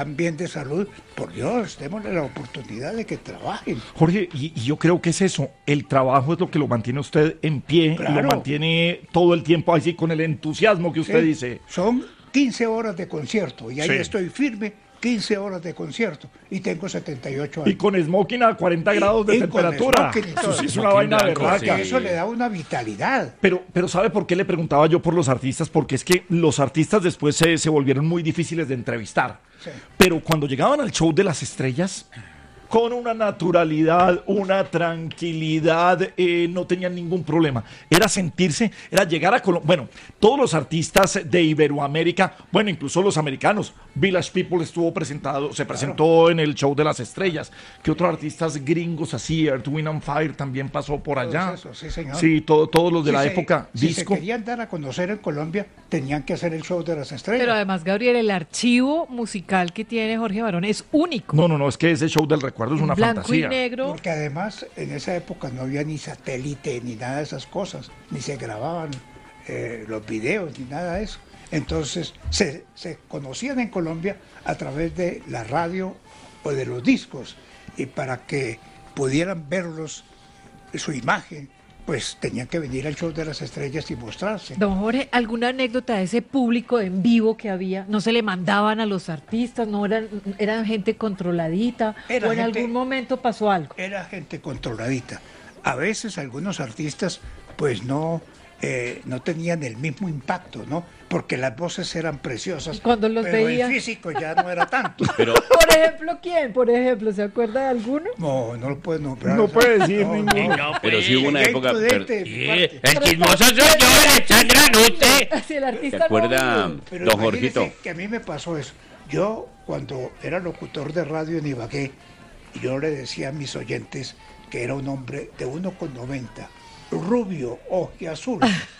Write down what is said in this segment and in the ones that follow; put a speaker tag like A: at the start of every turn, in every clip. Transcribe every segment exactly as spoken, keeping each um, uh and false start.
A: bien de salud, por Dios, démosle la oportunidad de que trabajen.
B: Jorge, y, y yo creo que es eso, el trabajo es lo que lo mantiene usted en pie,
A: Claro.
B: lo mantiene todo el tiempo así con el entusiasmo que usted
A: Sí,
B: dice.
A: Son quince horas de concierto y ahí
B: Sí.
A: estoy firme, quince horas de concierto y tengo setenta y ocho años.
B: Y con smoking a cuarenta grados de
A: y con
B: temperatura.
A: smoking y
B: Eso
A: todo.
B: sí es una
C: Smoking
B: vaina
C: blanco,
B: berraca.
A: Que eso le da una vitalidad.
B: Pero, pero ¿sabe por qué le preguntaba yo por los artistas? Porque es que los artistas después se, se volvieron muy difíciles de entrevistar.
A: Sí.
B: Pero cuando llegaban al show de las estrellas, con una naturalidad, una tranquilidad, eh, no tenían ningún problema. Era sentirse, era llegar a Colombia. Bueno, todos los artistas de Iberoamérica, bueno, incluso los americanos, Village People estuvo presentado, se presentó en el show de las estrellas. ¿Qué otros artistas gringos así? Earth, Wind and Fire también pasó por allá.
A: Todos esos, sí, señor.
B: Sí, todo- todos los de
A: Si
B: la
A: se-
B: época
A: si
B: disco.
A: se querían dar a conocer en Colombia, tenían que hacer el show de las estrellas.
D: Pero además, Gabriel, el archivo musical que tiene Jorge Barón es único.
B: No, no, no, es que ese show del recuerdo es una
D: Blanco
B: fantasía.
D: y negro.
A: Porque además en esa época no había ni satélite ni nada de esas cosas, ni se grababan eh, los videos ni nada de eso. Entonces se, se conocían en Colombia a través de la radio o de los discos y para que pudieran verlos, su imagen, pues tenían que venir al show de las estrellas y mostrarse.
D: Don Jorge, ¿alguna anécdota de ese público en vivo que había? ¿No se le mandaban a los artistas? ¿No eran, eran gente controladita?
A: Era
D: ¿O en
A: gente-
D: algún momento pasó algo?
A: Era gente controladita. A veces algunos artistas pues no, eh, no tenían el mismo impacto, ¿no? Porque las voces eran preciosas,
D: Y cuando los
A: pero
D: veía-
A: el físico ya no era tanto.
C: Pero
D: Por ejemplo, ¿quién? Por ejemplo, ¿se acuerda de alguno?
A: No, no lo puedo nombrar.
B: No puede decir
A: No,
B: ninguno.
A: no.
E: No,
C: Pero
E: pues,
C: sí hubo una
A: Sería
C: época...
A: imprudente de
E: sí,
A: mi parte.
E: el chismoso soy yo, Alexandra, no usted.
D: Si el artista
C: ¿Se acuerda,
D: no...
A: Pero
C: don
A: imagínese
C: Jorgito?
A: que a mí me pasó eso. Yo, cuando era locutor de radio en Ibagué, yo le decía a mis oyentes que era un hombre de uno con noventa, rubio, ojiazul,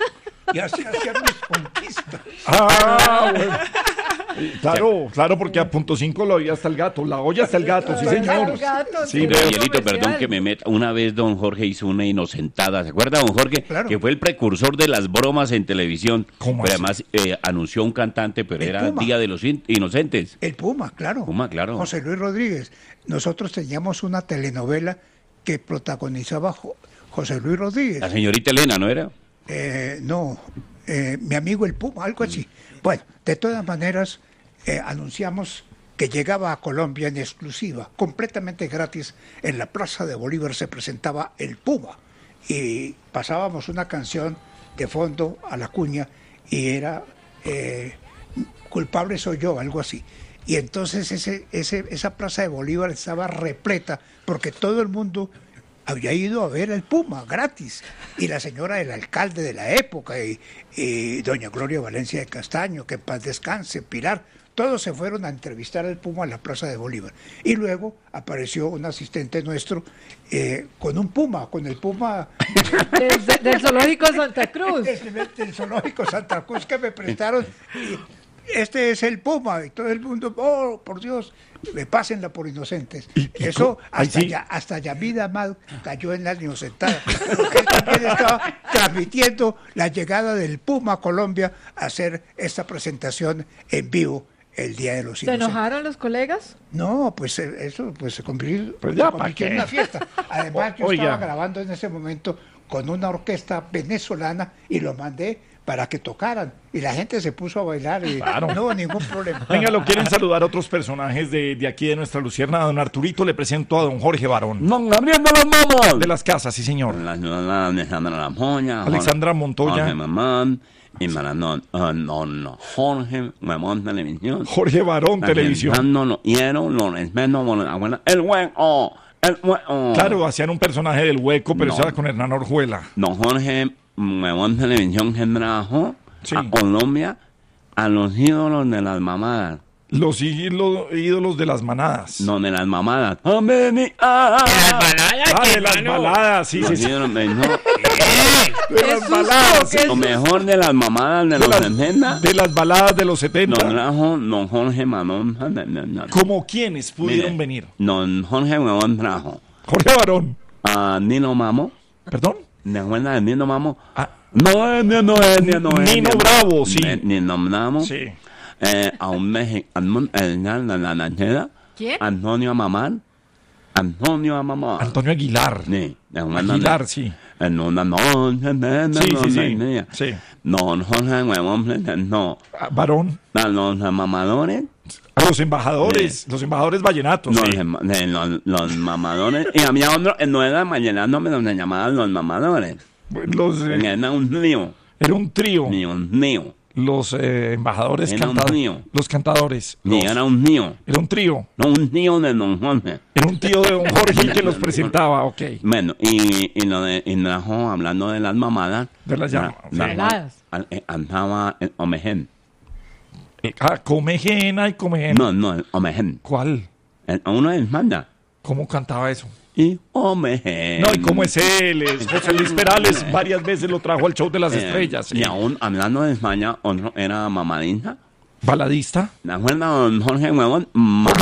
A: y así hacía mis conquistas.
B: Ah, bueno. Claro, claro, porque a punto cinco lo oía hasta el gato, la olla hasta el gato, sí señor.
D: Gato,
B: Sí,
D: sí,
C: Pero,
B: veo.
C: Miguelito, perdón
D: comercial.
C: que me meta. Una vez don Jorge hizo una inocentada. ¿Se acuerda, don Jorge?
A: Claro.
C: Que fue el precursor de las bromas en televisión.
B: ¿Cómo
C: Pero
B: así?
C: además eh, anunció un cantante, pero
A: El
C: era
A: Puma.
C: Día de los In- Inocentes.
A: El Puma, claro.
C: Puma, claro.
A: José Luis Rodríguez. Nosotros teníamos una telenovela que protagonizaba Jo- José Luis Rodríguez.
C: La señorita Elena, ¿no era?
A: Eh, no, eh, mi amigo el Puma, algo así. Bueno, de todas maneras, eh, anunciamos que llegaba a Colombia en exclusiva, completamente gratis. En la Plaza de Bolívar se presentaba el Puma y pasábamos una canción de fondo a la cuña y era eh, Culpable soy yo, algo así. Y entonces ese, ese, esa Plaza de Bolívar estaba repleta porque todo el mundo había ido a ver el Puma gratis. Y la señora del alcalde de la época, y, y doña Gloria Valencia de Castaño, que en paz descanse, Pilar, todos se fueron a entrevistar al Puma en la Plaza de Bolívar. Y luego apareció un asistente nuestro eh, con un Puma, con el Puma
D: Del, del zoológico de Santa Cruz.
A: del, del zoológico Santa Cruz que me prestaron. Y este es el Puma, y todo el mundo, oh, por Dios, me pásenla por inocentes.
B: ¿Y- y
A: Eso
B: co- ay,
A: hasta,
B: sí.
A: ya, hasta Yamid Amad cayó en la inocentada, porque él también estaba transmitiendo la llegada del Puma a Colombia a hacer esta presentación en vivo el Día de los
D: ¿Se
A: Inocentes.
D: enojaron los colegas?
A: No, pues eh, eso pues se convirtió,
B: Pues ya,
A: se
B: ¿pa'
A: convirtió en
B: qué?
A: una fiesta. Además, yo
B: Oiga.
A: estaba grabando en ese momento con una orquesta venezolana y lo mandé para que tocaran. Y la gente se puso a bailar y
B: Claro.
A: no hubo ningún problema.
B: Venga, lo quieren saludar otros personajes de, de aquí de nuestra Lucierna. Don Arturito, le presento a don Jorge Barón.
C: Don Gabriel de los Momos.
B: De las casas, sí señor.
C: La ciudadana Alexandra Lamoña.
B: Alexandra Montoya.
C: Jorge Mamán. Y para don, don Jorge Mamón Televisión.
B: Jorge Barón, televisión.
C: No, no, quiero, lo respeto, por la buena- el hueco, el hueco.
B: Claro, hacían un personaje del hueco, pero
C: No.
B: eso era con Hernán Orjuela.
C: Don Jorge Mamón Televisión que trajo
B: Sí.
C: a Colombia a los ídolos de las mamadas.
B: Los ídolos, ídolos de las manadas.
C: No, de las mamadas. ¡Hombre, mi- ah!
E: Las baladas,
B: Ah, de las
E: hermano.
B: baladas, sí, sí,
C: Los
B: sí.
C: ídolos de- no,
B: De
D: ¡Qué
B: las
D: susto,
B: baladas,
D: qué
B: sí.
C: lo mejor de las mamadas de
B: De
C: los
B: las,
C: sesenta.
B: de las baladas de los
C: Lo
B: setenta.
C: trajo don Jorge Mamón.
B: ¿Como quiénes pudieron
C: Mire,
B: venir?
C: Don Jorge Mamón trajo
B: Jorge Barón.
C: a Nino Mamo.
B: ¿Perdón?
C: ¿De acuerdas de Nino Mamo?
B: Ah,
C: No es, no es, no es.
B: Nino Bravo, sí.
C: Ni- Nino Bravo.
B: sí.
C: eh, a un mexicano, el la la ranchera,
D: ¿Quién?
C: Antonio Amamar, Antonio Amamar.
B: Antonio Aguilar.
C: Sí, de una
B: Aguilar,
C: noche-
B: sí.
C: En una noche,
B: Sí, sí, sí. Sí.
C: Don Jorge Huevón presentó
B: Ah, Varón.
C: a los mamadores,
B: A los embajadores, los embajadores vallenatos.
C: los,
B: sí.
C: em- de los, los mamadores, y había otro, eh, no era vallenato, pero se llamaban los mamadores.
B: Los, eh,
C: Era un trío,
B: era un trío.
C: Dios mío,
B: Los eh, embajadores
C: Era un
B: cantadores.
C: trío.
B: Los cantadores.
C: y
B: Los-
C: era un tío,
B: Era un trío.
C: no un tío de Don Jorge.
B: Era un tío de don Jorge el que los presentaba, ok.
C: Bueno, y, y lo de, y trajo, hablando de las mamadas,
B: De las
C: la-
B: llama-
C: la-
D: Saladas.
C: al- eh, andaba el Omegen.
B: Ah, Comejena y Comejena.
C: No, no, el Omegen.
B: ¿Cuál?
C: El- Uno es manda.
B: ¿Cómo cantaba eso?
C: Y Omegen.
B: No, ¿y cómo es él? Es José Luis Perales varias veces lo trajo al show de las
C: Eh,
B: estrellas. sí.
C: Y aún hablando de España, otro era mamadita.
B: Baladista.
C: ¿Te acuerdas, don Jorge Huevón? Ma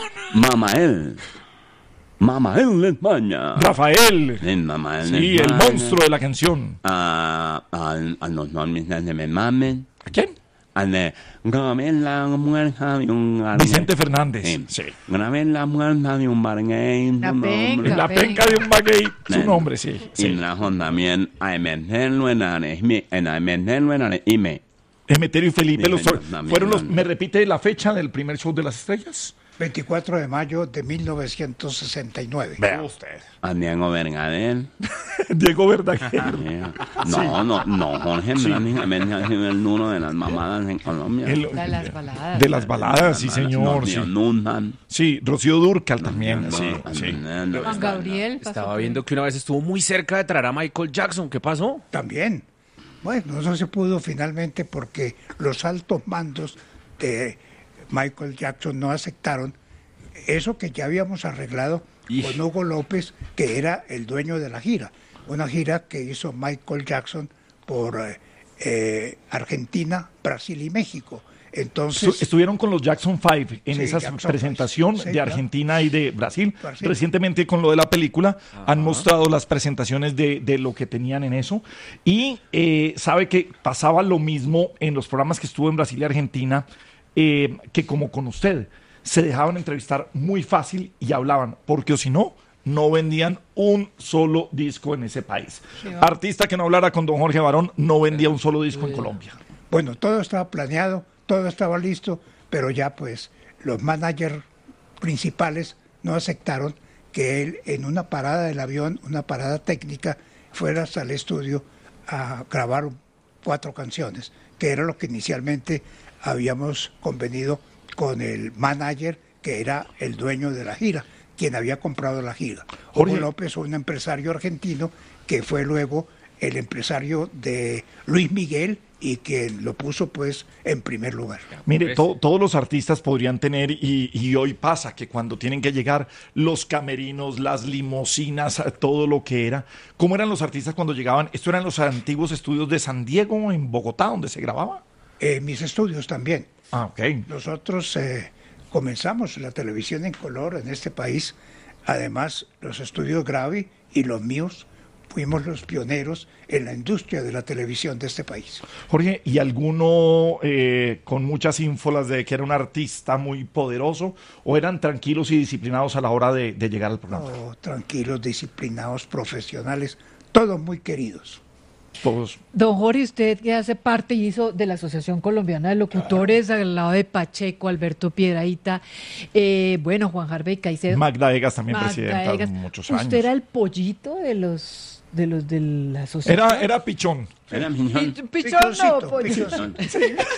C: Mamael. Mamael de España.
B: Rafael.
C: Sí, Mamael de
B: Sí, el
C: España.
B: monstruo de la canción.
C: A, a, a los normis de Me Mamen.
B: ¿A quién?
C: Al de grabé la muerta de un barguey.
B: Vicente Fernández.
C: Sí.
B: Sí.
C: Grabé la muerta de un barguey.
D: La
C: su
D: penca.
C: nombre.
B: La penca de un maguey. Su
C: Sí.
B: nombre, sí.
C: Y
B: sí.
C: trajo también a Emeterlo en Aresme. En Emeterlo en Aresme.
B: Emeterio y Felipe.
C: Sí,
B: los-
C: yo también,
B: fueron los,
C: no.
B: ¿Me repite la fecha del primer show de las estrellas?
A: veinticuatro de mayo de mil novecientos sesenta y nueve.
B: Vea usted.
C: A Diego Vergadel.
B: Diego Verdaguer.
C: Eh, No, no, no, Jorge prácticamente ha sido el duro de las mamadas en Colombia.
B: El-
D: De las baladas.
B: de las baladas, sí,
C: Las
B: señor.
C: malas,
B: Sí,
C: no, inundan.
B: sí Rocío Dúrcal también.
C: No,
B: Sí,
C: no,
B: sí.
C: no, no,
D: Juan Gabriel. pasó
F: Estaba
D: por-
F: viendo que una vez estuvo muy cerca de traer a Michael Jackson. ¿Qué pasó?
A: También. Bueno, no se pudo finalmente porque los altos mandos de Michael Jackson no aceptaron eso que ya habíamos arreglado
F: Y-
A: con Hugo López, que era el dueño de la gira. Una gira que hizo Michael Jackson por eh, eh, Argentina, Brasil y México. Entonces,
B: Estu- Estuvieron con los Jackson Five en
A: Sí,
B: esa
A: Jackson
B: presentación
A: Five, sí,
B: de
A: claro.
B: Argentina y de Brasil.
A: Brasil.
B: Recientemente con lo de la película han mostrado las presentaciones de, de lo que tenían en eso. Y eh, sabe que pasaba lo mismo en los programas que estuvo en Brasil y Argentina eh, que como con usted. Se dejaban entrevistar muy fácil y hablaban, porque o si no, no vendían un solo disco en ese país. Artista que no hablara con don Jorge Barón no vendía un solo disco en Colombia.
A: bueno, todo estaba planeado, todo estaba listo, pero ya pues los managers principales no aceptaron que él en una parada del avión, una parada técnica, fuera hasta el estudio a grabar cuatro canciones, que era lo que inicialmente habíamos convenido con el manager, que era el dueño de la gira, quien había comprado la gira.
B: Jorge.
A: Hugo López, un empresario argentino, que fue luego el empresario de Luis Miguel y que lo puso pues en primer lugar.
B: Mire, to- todos los artistas podrían tener, y, y hoy pasa que cuando tienen que llegar los camerinos, las limosinas, todo lo que era. ¿Cómo eran los artistas cuando llegaban? ¿Esto eran los antiguos estudios de San Diego, en Bogotá, donde se grababa?
A: Eh, mis estudios también.
B: Ah, ok.
A: Nosotros eh, comenzamos la televisión en color en este país. Además, los estudios Gravi y los míos fuimos los pioneros en la industria de la televisión de este país.
B: Jorge, ¿y alguno eh, con muchas ínfolas de que era un artista muy poderoso o eran tranquilos y disciplinados a la hora de, de llegar al programa?
A: Oh, tranquilos, disciplinados, profesionales, todos muy queridos.
B: Todos.
D: Don Jorge, usted que hace parte y hizo de la Asociación Colombiana de Locutores al lado de Pacheco, Alberto Piedrahíta, eh, bueno, Juan Harvey Caicedo.
B: Magda Egas también
D: Magda
B: presidenta
D: Egas.
B: muchos años.
D: Usted era el pollito de los de los de la asociación.
B: Era, era pichón.
C: Era miñón.
D: Pi- Pichón no,
A: Pichoncito,
D: pollo.
A: pichoncito.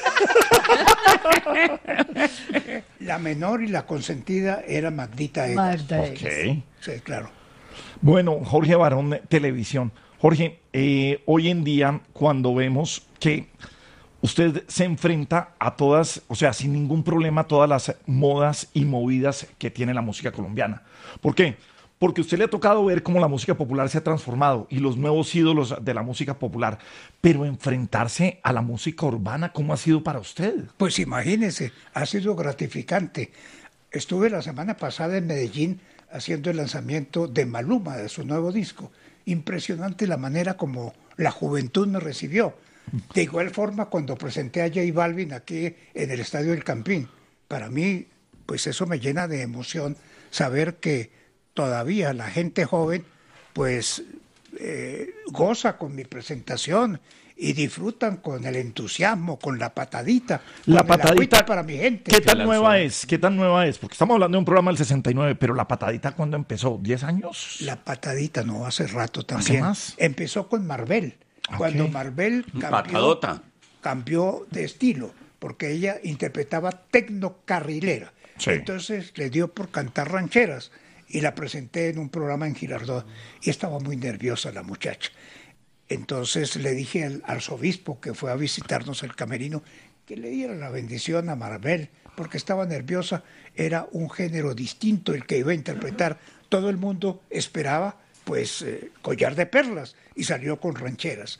A: La menor y la consentida era Magdita Egas.
D: Magda Egas.
B: Ok.
A: Sí, claro.
B: Bueno, Jorge Barón, televisión. Jorge, eh, hoy en día cuando vemos que usted se enfrenta a todas, o sea, sin ningún problema, todas las modas y movidas que tiene la música colombiana. ¿Por qué? Porque a usted le ha tocado ver cómo la música popular se ha transformado y los nuevos ídolos de la música popular, pero enfrentarse a la música urbana, ¿cómo ha sido para usted?
A: Pues imagínese, ha sido gratificante. Estuve la semana pasada en Medellín haciendo el lanzamiento de Maluma, de su nuevo disco. Impresionante la manera como la juventud me recibió. De igual forma, cuando presenté a J Balvin aquí en el Estadio del Campín, para mí, pues eso me llena de emoción saber que todavía la gente joven, pues eh, goza con mi presentación y disfrutan con el entusiasmo, con la patadita,
B: La
A: con el
B: patadita
A: agüita para mi gente.
B: ¿Qué tan
F: lanzó.
B: nueva es? ¿Qué tan nueva es? Porque estamos hablando de un programa del sesenta y nueve, pero la patadita ¿cuándo empezó? ¿diez años?
A: La patadita, no, hace rato también.
B: más?
A: Empezó con Marvel,
B: Ok.
A: cuando Marvel cambió,
C: Patadota.
A: cambió de estilo, porque ella interpretaba tecnocarrilera.
B: Sí.
A: Entonces le dio por cantar rancheras y la presenté en un programa en Girardot y estaba muy nerviosa la muchacha. Entonces le dije al arzobispo que fue a visitarnos al camerino que le diera la bendición a Marvel, porque estaba nerviosa, era un género distinto el que iba a interpretar. Todo el mundo esperaba, pues, eh, Collar de Perlas, y salió con rancheras.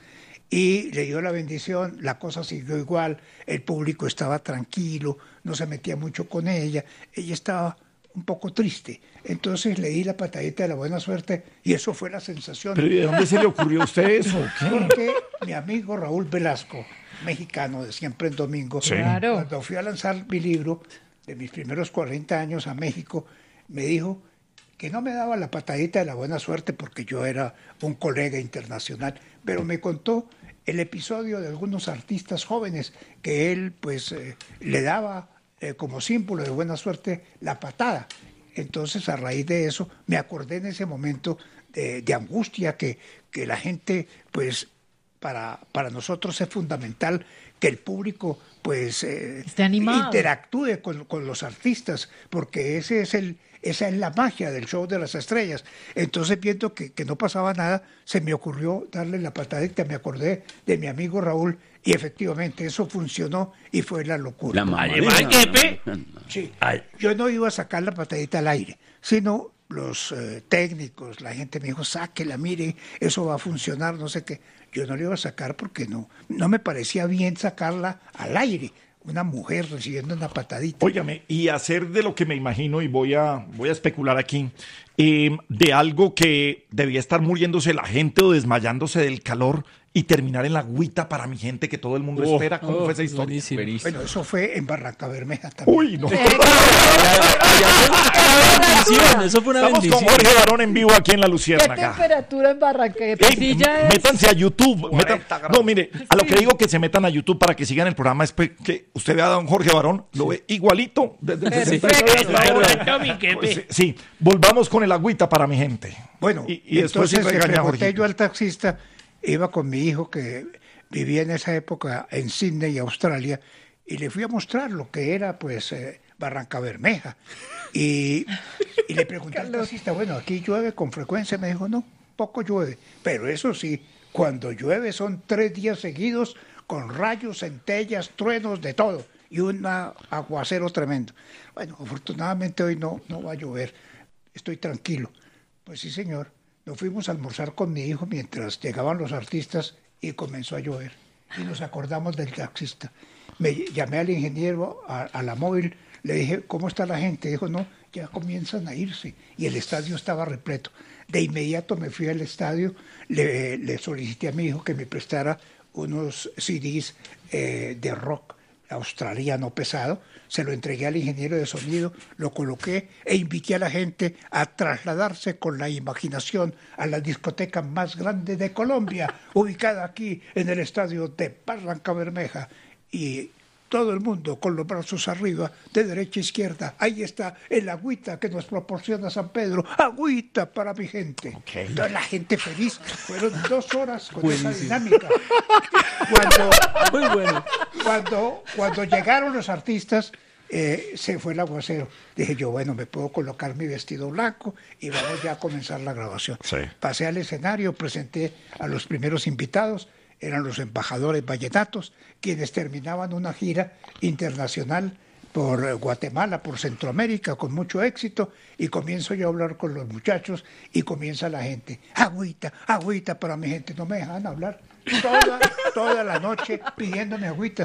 A: Y le dio la bendición, la cosa siguió igual, el público estaba tranquilo, no se metía mucho con ella, ella estaba un poco triste. Entonces le di la patadita de la buena suerte y eso fue la sensación.
B: ¿Pero y de dónde se le ocurrió a usted eso? ¿Qué?
A: Porque mi amigo Raúl Velasco, mexicano de Siempre en Domingo,
B: Sí.
D: Claro.
A: cuando fui a lanzar mi libro de mis primeros cuarenta años a México, me dijo que no me daba la patadita de la buena suerte porque yo era un colega internacional, pero me contó el episodio de algunos artistas jóvenes que él pues eh, le daba eh, como símbolo de buena suerte la patada. Entonces, a raíz de eso, me acordé en ese momento de, de angustia que, que la gente, pues, para, para nosotros es fundamental que el público, pues, eh,
D: Esté animado.
A: interactúe con, con los artistas, porque ese es el, esa es la magia del show de las estrellas. Entonces, viendo que, que no pasaba nada, se me ocurrió darle la patadita, me acordé de mi amigo Raúl, y efectivamente eso funcionó y fue la locura.
C: La mamá.
E: Además, jefe,
A: Sí.
E: Ay.
A: Yo no iba a sacar la patadita al aire, sino los eh, técnicos, la gente me dijo, sáquela, mire, eso va a funcionar, no sé qué. Yo no la iba a sacar porque no, no me parecía bien sacarla al aire, una mujer recibiendo una patadita.
B: Óigame, y hacer de lo que me imagino, y voy a, voy a especular aquí, eh, de algo que debía estar muriéndose la gente o desmayándose del calor y terminar en la agüita para mi gente que todo el mundo
F: Oh,
B: espera. ¿Cómo
F: oh,
B: fue esa historia?
F: buenísimo.
A: Bueno, eso fue en Barranca Bermeja también.
B: Uy, no.
F: Bendición, eso fue una
B: Estamos
F: bendición.
B: con Jorge Barón en vivo aquí en La
D: ¿Qué
B: Luciérnaga.
D: temperatura en Barranca? ¿Qué
B: Ey,
D: pasilla es?
B: métanse a YouTube. metan- no, mire, a lo que digo que se metan a YouTube para que sigan el programa es pe- que usted vea a don Jorge Barón, lo ve igualito desde el sesenta y nueve hasta ahora.
E: Perfecto, mi jefe.
B: Pues, sí, sí, volvamos con el agüita para mi gente.
A: Bueno,
B: y, y después sí
A: entonces le
B: regaña a
A: pregunté
B: Jorgito.
A: yo al taxista, iba con mi hijo que vivía en esa época en Sydney, Australia, y le fui a mostrar lo que era pues eh, Barranca Bermeja. Y, y le pregunté al taxista, bueno, aquí llueve con frecuencia, me dijo, no, poco llueve, pero eso sí, cuando llueve son tres días seguidos con rayos, centellas, truenos, de todo, y un aguacero tremendo. Bueno, afortunadamente hoy no, no va a llover, estoy tranquilo. Pues sí, señor. Nos fuimos a almorzar con mi hijo mientras llegaban los artistas y comenzó a llover. Y nos acordamos del taxista. Me llamé al ingeniero, a, a la móvil, le dije, ¿cómo está la gente? Dijo, no, ya comienzan a irse. Y el estadio estaba repleto. De inmediato me fui al estadio, le, le solicité a mi hijo que me prestara unos C Ds eh, de rock australiano pesado, se lo entregué al ingeniero de sonido, lo coloqué e invité a la gente a trasladarse con la imaginación a la discoteca más grande de Colombia, ubicada aquí en el estadio de Barranca Bermeja, y todo el mundo con los brazos arriba, de derecha a izquierda. Ahí está el agüita que nos proporciona San Pedro, agüita para mi gente.
B: Okay.
A: Toda la gente feliz. Fueron dos horas con esa dinámica. Cuando,
F: Muy bueno.
A: cuando, cuando llegaron los artistas, eh, se fue el aguacero. Dije yo, bueno, me puedo colocar mi vestido blanco y vamos ya a comenzar la grabación.
B: Sí.
A: Pasé al escenario, presenté a los primeros invitados, eran los embajadores vallenatos, quienes terminaban una gira internacional por eh, Guatemala, por Centroamérica, con mucho éxito, y comienzo yo a hablar con los muchachos y comienza la gente, agüita, agüita para mi gente, no me dejan hablar toda, toda la noche pidiéndome agüita.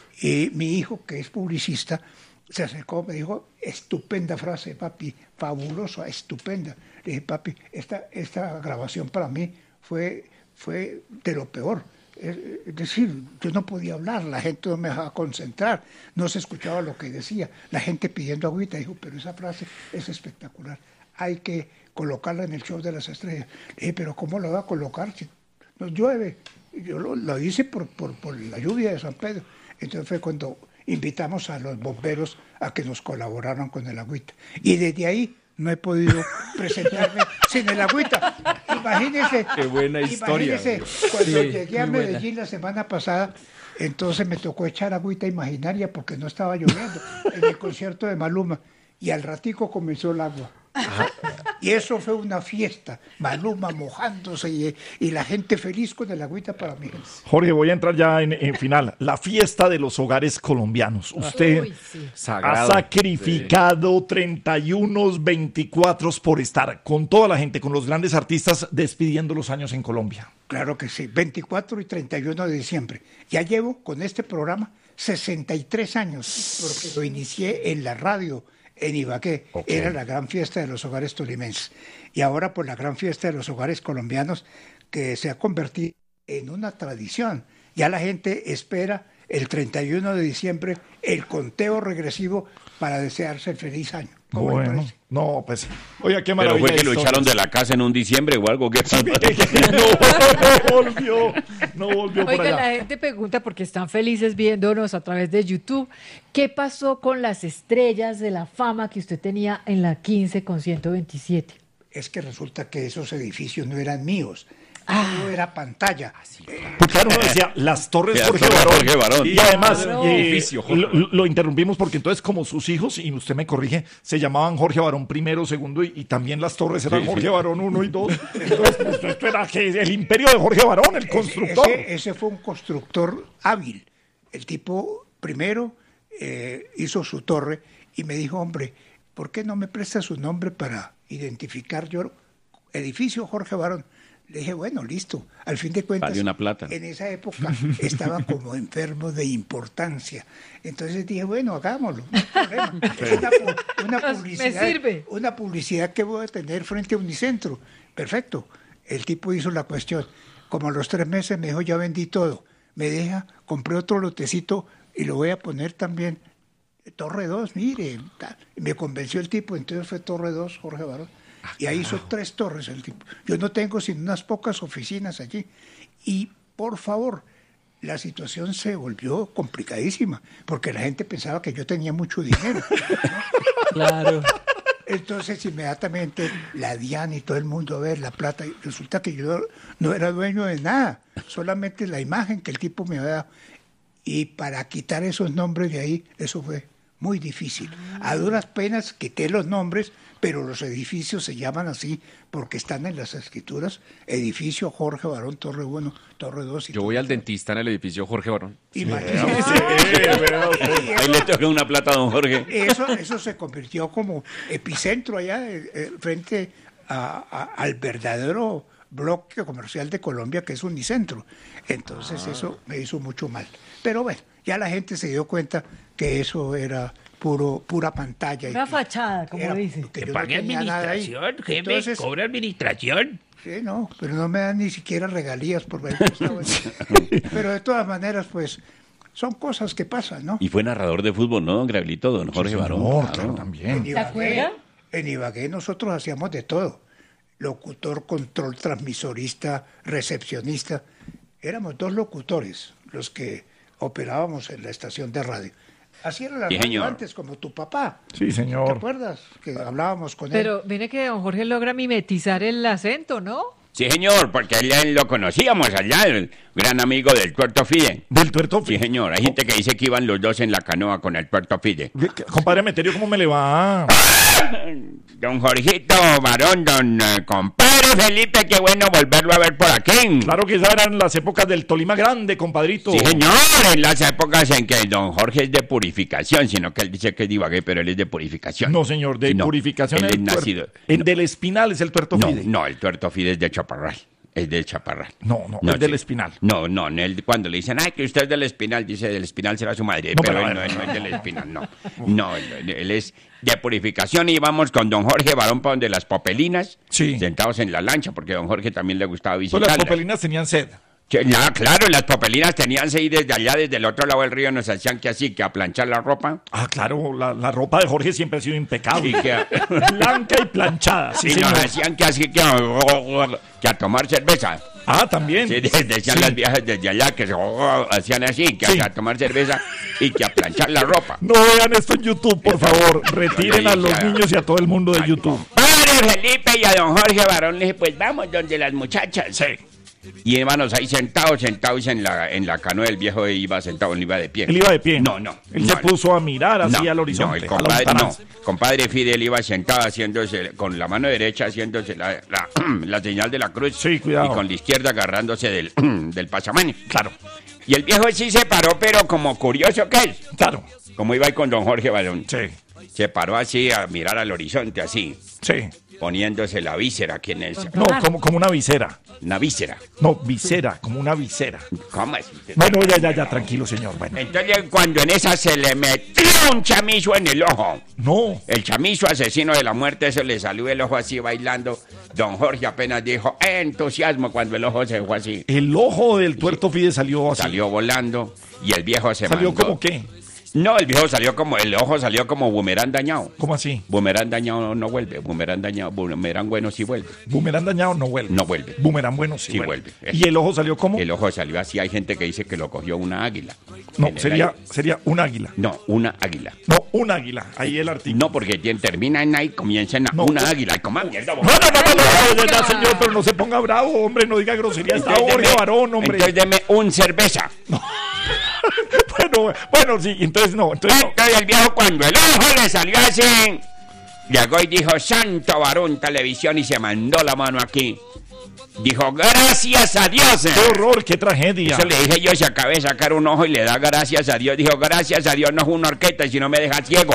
A: Y mi hijo, que es publicista, se acercó, me dijo, estupenda frase, papi, fabulosa, estupenda. Le dije, papi, esta, esta grabación para mí fue, fue de lo peor. Es, es decir, yo no podía hablar, la gente no me dejaba concentrar, no se escuchaba lo que decía, la gente pidiendo agüita. Dijo, pero esa frase es espectacular, hay que colocarla en el show de las estrellas. Le dije, pero ¿cómo lo va a colocar si nos llueve? Y yo lo, lo hice por, por, por la lluvia de San Pedro. Entonces fue cuando invitamos a los bomberos a que nos colaboraran con el agüita. Y desde ahí no he podido presentarme sin el agüita. Imagínese.
F: Qué buena historia.
A: Imagínese, cuando
F: Sí,
A: llegué a
F: muy buena.
A: Medellín la semana pasada, entonces me tocó echar agüita imaginaria porque no estaba lloviendo en el concierto de Maluma. Y al ratico comenzó el agua. Y eso fue una fiesta. Maluma mojándose y, y la gente feliz con el agüita para mí.
B: Jorge, voy a entrar ya en, en final. La fiesta de los hogares colombianos. Usted
D: Uy, sí.
B: ha
F: Sagrado.
B: sacrificado treinta y uno, veinticuatro por estar con toda la gente, con los grandes artistas, despidiendo los años en Colombia.
A: Claro que sí, veinticuatro y treinta y uno de diciembre. Ya llevo con este programa sesenta y tres años, porque lo inicié en la radio, en Ibagué.
B: Ok.
A: Era la gran fiesta de los hogares tolimenses. Y ahora por la gran fiesta de los hogares colombianos, que se ha convertido en una tradición. Ya la gente espera el treinta y uno de diciembre el conteo regresivo para desearse el feliz año. ¿Cómo le
B: Bueno,
A: parece?
B: no, pues, oiga, qué
C: Pero
B: maravilla.
C: fue que lo
B: de
C: echaron de
B: historias.
C: la casa en un diciembre o algo. ¿Qué pasó?
B: no, no volvió, no volvió por
D: Oiga,
B: allá.
D: la gente pregunta porque están felices viéndonos a través de YouTube. ¿Qué pasó con las estrellas de la fama que usted tenía en la quince con ciento veintisiete?
A: Es que resulta que esos edificios no eran míos. No era pantalla.
B: Pues claro, uno decía, las torres
C: Las
B: Jorge
C: Torres
B: Barón.
C: Jorge Barón.
B: Y además,
D: Claro.
B: eh,
F: Edificio, Jorge
B: lo, lo interrumpimos porque entonces como sus hijos, y usted me corrige, se llamaban Jorge Barón primero, segundo, y, y también las torres eran
C: Sí,
B: Jorge
C: sí.
B: Barón uno y dos. Entonces, pues, esto era que el imperio de Jorge Barón, el constructor.
A: Ese, ese fue un constructor hábil. El tipo primero eh, hizo su torre y me dijo, hombre, ¿por qué no me presta su nombre para identificar yo edificio Jorge Barón? Le dije, bueno, listo. Al fin de cuentas,
C: Vale una plata.
A: en esa época estaba como enfermo de importancia. Entonces dije, bueno, hagámoslo. No hay problema. Es una, pu- una
D: Me
A: publicidad,
D: sirve.
A: una publicidad que voy a tener frente a Unicentro. Perfecto. El tipo hizo la cuestión. Como a los tres meses me dijo, ya vendí todo. Me deja, compré otro lotecito y lo voy a poner también. Torre dos, mire. tal. Y me convenció el tipo, entonces fue Torre dos, Jorge Barón. Y ahí hizo tres torres el tipo. Yo no tengo sino unas pocas oficinas allí. Y por favor, la situación se volvió complicadísima, porque la gente pensaba que yo tenía mucho dinero.
F: Claro.
A: Entonces inmediatamente la DIAN y todo el mundo a ver la plata. Y resulta que yo no era dueño de nada, solamente la imagen que el tipo me había dado. Y para quitar esos nombres de ahí, eso fue muy difícil. A duras penas quité los nombres, pero los edificios se llaman así porque están en las escrituras. Edificio Jorge Barón, Torre uno, Torre dos. Y
F: Yo voy al dentista en el edificio Jorge Barón.
A: Imagínese.
C: Ahí le toca una plata a don Jorge.
A: Eso, eso se convirtió como epicentro allá eh, eh, frente a- a- al verdadero bloque comercial de Colombia, que es Unicentro. Entonces eso me hizo mucho mal. Pero bueno, ya la gente se dio cuenta que eso era puro pura pantalla. y
D: Una
A: que
D: fachada, como
A: era-
D: dice.
A: que
E: ¿Te
A: yo no
E: paga
A: tenía nada ahí.
E: administración, jefe?
A: Entonces,
E: ¿Cobra administración?
A: sí, no, pero no me dan ni siquiera regalías por ver que estaba ahí. Pero de todas maneras, pues, son cosas que pasan, ¿no?
C: Y fue narrador de fútbol, ¿no, don Gravelito? Don Jorge Barón.
B: No,
C: claro.
B: claro, también.
A: En
D: acuerda?
A: En Ibagué nosotros hacíamos de todo. Locutor, control, transmisorista, recepcionista. Éramos dos locutores los que operábamos en la estación de radio. Así era la
C: Sí,
A: radio
C: señor.
A: antes, como tu papá.
B: Sí,
A: ¿Te
B: señor.
A: acuerdas? Que hablábamos con él.
D: Pero mire que don Jorge logra mimetizar el acento, ¿no?
C: Sí, señor, porque él, él lo conocíamos allá, el gran amigo del Tuerto Fide.
B: Del tuerto.
C: Sí, señor. Hay gente que dice que iban los dos en la canoa con el Tuerto Fide.
B: Compadre Meterio, ¿cómo me le va?
C: Don Jorgito Barón, don eh, compadre Felipe, qué bueno volverlo a ver por aquí.
B: Claro que esas eran las épocas del Tolima Grande, compadrito.
C: Sí, señor, en las épocas en que don Jorge es de purificación, sino que él dice que es de Ibagué, pero él es de purificación.
B: No, señor, de
C: Sí, no,
B: purificación.
C: él
B: el
C: es
B: tuer-
C: nacido.
B: El
C: No.
B: del Espinal es el tuerto
C: No,
B: Fide.
C: no, el Tuerto Fide es de Chaparral. Es del Chaparral.
B: No, no, es del
C: sí.
B: Espinal.
C: No, no, en él, cuando le dicen, ay, que usted es del Espinal, dice, del Espinal será su madre.
B: No,
C: pero
B: pero
C: él no,
B: a ver.
C: él no es del Espinal, no. No, él, él es de purificación y íbamos con don Jorge Barón para donde las popelinas,
B: Sí.
C: sentados en la lancha, porque a don Jorge también le gustaba
B: Pues las
C: visitarlas.
B: popelinas tenían sed.
C: Que, no, claro, las papelinas tenían seis desde allá, desde el otro lado del río, nos hacían que así, que a planchar la ropa.
B: Ah, claro, la, la ropa de Jorge siempre ha sido impecable.
C: Y que,
B: Blanca y planchada, sí,
C: y nos
B: señor.
C: hacían que así, que, que a tomar cerveza.
B: Ah, también.
C: Sí, de- decían
B: Sí.
C: las viejas desde allá que se, hacían así, que
B: Sí.
C: a tomar cerveza y que a planchar la ropa.
B: No vean esto en YouTube, por favor. Retiren a los niños y a todo el mundo de YouTube.
C: Padre Felipe y a don Jorge Barón le dije, pues vamos donde las muchachas.
B: Sí.
C: Y hermanos ahí sentados, sentados en la, en la canoa, el viejo iba sentado, no iba de pie.
B: Él iba de pie.
C: No, no.
B: Él
C: no,
B: se puso a mirar así
C: no,
B: al horizonte.
C: No, el
B: a la
C: compadre, no.
B: lontananza.
C: Compadre Fidel iba sentado haciéndose, con la mano derecha haciéndose la, la, la señal de la cruz.
B: Sí, cuidado.
C: Y con la izquierda agarrándose del, del pasamano.
B: Claro,
C: Y el viejo sí se paró, pero como curioso que es.
B: claro.
C: Como iba ahí con don Jorge Barón.
B: Sí,
C: Se paró así a mirar al horizonte, así.
B: sí.
C: Poniéndose la víscera aquí en el...
B: No, como, como una visera.
C: Una víscera.
B: No, visera, como una visera.
C: ¿Cómo es?
B: Bueno, ya, ya, ya, tranquilo, señor. Bueno.
C: Entonces, cuando en esa se le metió un chamizo en el ojo,
B: No,
C: el chamizo asesino de la muerte, eso le salió el ojo así bailando. Don Jorge apenas dijo entusiasmo cuando el ojo se fue así.
B: el ojo del tuerto Fide salió así.
C: Salió volando y el viejo se
B: ¿Salió
C: mandó.
B: como qué?
C: No, el viejo salió como, el ojo salió como boomerang dañado.
B: ¿Cómo así?
C: Boomerang dañado no, no vuelve, boomerang dañado, boomerang bueno sí vuelve.
B: Boomerang dañado no vuelve.
C: No vuelve.
B: Boomerang bueno sí,
C: Sí
B: vuelve.
C: vuelve.
B: ¿Y el ojo salió como?
C: El ojo salió así, hay gente que dice que lo cogió una águila.
B: No,
C: En el
B: sería,
C: aire.
B: sería un águila.
C: No, una águila.
B: No, un águila. Ahí el artículo.
C: No, porque quien termina en ahí comienza en
B: No.
C: una águila. Ay, coma mierda,
B: No, no, no, no, no, no, ya, ya, señor, pero no se ponga bravo, hombre, no diga grosería. Está
C: Entonces
B: Jorge
C: deme-
B: Barón, hombre.
C: Entonces deme un cerveza.
B: Bueno, bueno, sí, entonces no, entonces no.
C: Entonces el viejo cuando el ojo le salió así, llegó y dijo, Santo Varón Televisión, y se mandó la mano aquí. Dijo, gracias a Dios.
B: Qué horror, qué tragedia.
C: Eso le dije yo, si acabé de sacar un ojo y le da gracias a Dios. Dijo, gracias a Dios, no es una orquesta, sino me deja ciego.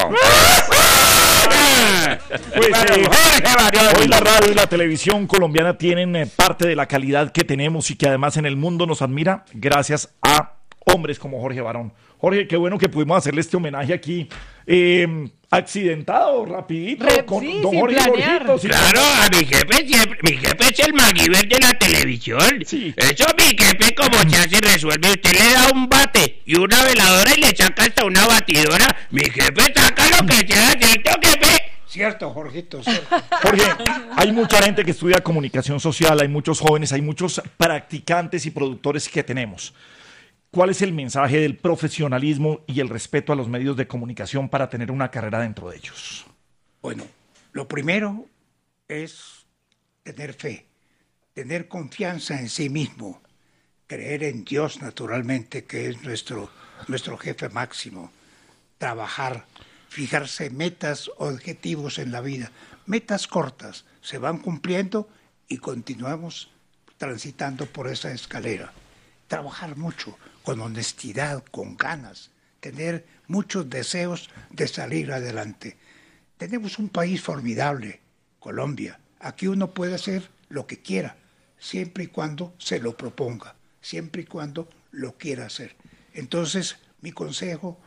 B: Pues,
C: Bueno,
B: eh,
C: Jorge Barón.
B: Hoy la radio y la televisión colombiana tienen eh, parte de la calidad que tenemos y que además en el mundo nos admira gracias a hombres como Jorge Barón. Jorge, qué bueno que pudimos hacerle este homenaje aquí, eh, accidentado, rapidito,
D: Re-
B: con
D: sí,
B: don
D: sin
B: Jorge
D: planear.
B: Borjito, sin
E: Claro, a mi jefe siempre, mi jefe es el MacGyver de la televisión.
B: Sí.
E: Eso mi jefe como se hace resuelve. Usted le da un bate y una veladora y le saca hasta una batidora. Mi jefe saca lo que sea, ¿cierto, jefe?
A: Cierto, Jorgito, cierto.
B: Jorge, hay mucha gente que estudia comunicación social, hay muchos jóvenes, hay muchos practicantes y productores que tenemos. ¿Cuál es el mensaje del profesionalismo y el respeto a los medios de comunicación para tener una carrera dentro de ellos?
A: Bueno, lo primero es tener fe, tener confianza en sí mismo, creer en Dios naturalmente, que es nuestro, nuestro jefe máximo, trabajar, fijarse metas, objetivos en la vida, metas cortas, se van cumpliendo y continuamos transitando por esa escalera. Trabajar mucho, con honestidad, con ganas, tener muchos deseos de salir adelante. Tenemos un país formidable, Colombia. Aquí uno puede hacer lo que quiera, siempre y cuando se lo proponga, siempre y cuando lo quiera hacer. Entonces, mi consejo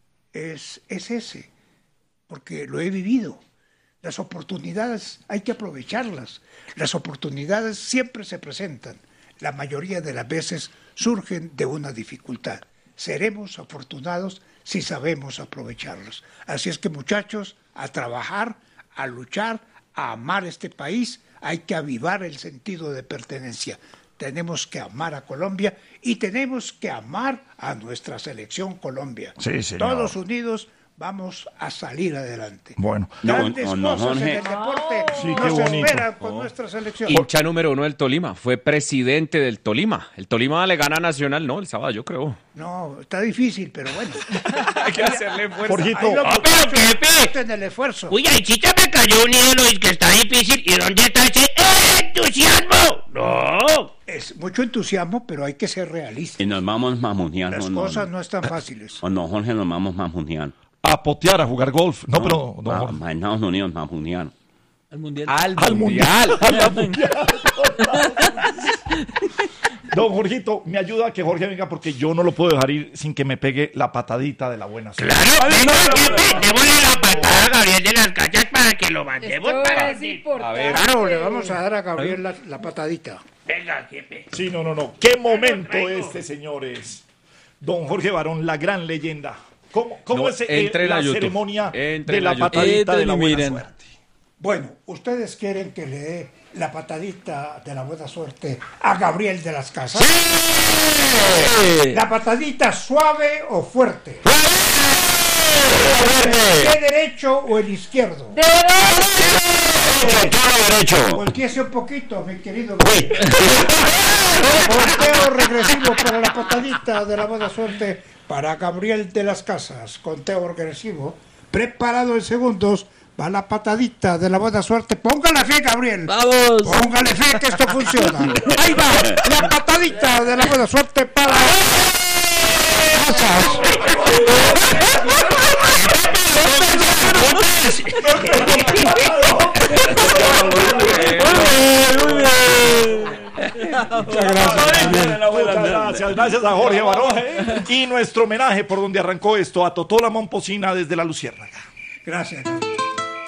A: es, es ese, porque lo he vivido. Las oportunidades hay que aprovecharlas. Las oportunidades siempre se presentan. La mayoría de las veces surgen de una dificultad. Seremos afortunados si sabemos aprovecharlos. Así es que, muchachos, a trabajar, a luchar, a amar este país, hay que avivar el sentido de pertenencia. Tenemos que amar a Colombia y tenemos que amar a nuestra selección Colombia.
B: Sí, señor.
A: Todos unidos vamos a salir adelante.
B: Bueno,
C: No,
A: Grandes
C: no, no,
A: cosas en
C: Jorge.
A: el deporte
B: Sí,
A: nos
B: qué bonito.
A: esperan con nuestra selección.
F: Hincha número uno del Tolima. Fue presidente del Tolima. El Tolima le gana a Nacional, ¿no? El sábado, yo creo.
A: No, está difícil, pero bueno.
F: Hay que hacerle fuerza.
B: Jorgito,
A: Ahí los
E: Ah, pero
A: muchachos
E: jefe.
A: hacen el esfuerzo.
E: Uy, ahí sí te me cayó un ídolo y que está difícil. ¿Y dónde está ese entusiasmo? No.
A: Es mucho entusiasmo, pero hay que ser realistas.
C: Y nos vamos mamuneando.
A: Las
C: no,
A: cosas
C: no.
A: no están fáciles.
C: O no, Jorge, nos vamos mamuneando.
B: a potear, a jugar golf. No, pero, don
C: Ah,
B: Jorge.
C: en Estados Unidos mamuneando.
G: Al mundial.
F: Al
B: Al
F: mundial.
B: mundial. Don Jorgito, me ayuda a que Jorge venga porque yo no lo puedo dejar ir sin que me pegue la patadita de la buena suerte.
E: Claro, venga, jefe, démosle la patada a Gabriel de las Cachas para que lo mandemos
D: Esto
E: para
D: es
E: ti.
D: importante.
F: A ver.
A: Claro, le vamos a dar a Gabriel la, la patadita.
E: Venga, jefe.
B: Sí, no, no, no. ¿Qué momento este, señores? Don Jorge Barón, la gran leyenda. ¿Cómo, cómo
F: No,
B: es eh,
F: entren a
B: la
F: YouTube.
B: ceremonia
F: Entren
B: de
F: a
B: la
F: YouTube.
B: patadita de la
G: Entren y
B: buena
G: miren.
B: suerte?
A: Bueno, ¿ustedes quieren que le dé la patadita de la buena suerte a Gabriel de las Casas? ¿La patadita suave o fuerte? ¿El pie derecho o el izquierdo?
C: Derecho.
A: Volteese un poquito, mi querido Gabriel. Conteo regresivo para la patadita de la buena suerte para Gabriel de las Casas. Conteo regresivo. Preparado en segundos. Va la patadita de la buena suerte. Póngale fe, Gabriel.
G: ¡Vamos!
A: Póngale fe que esto funciona. Ahí va. La patadita de la buena suerte para Casas.
B: Muchas gracias. Muchas gracias. Gracias a Jorge Barón. Y nuestro homenaje por donde arrancó esto a Totó la Momposina desde la Luciérnaga.
A: Gracias.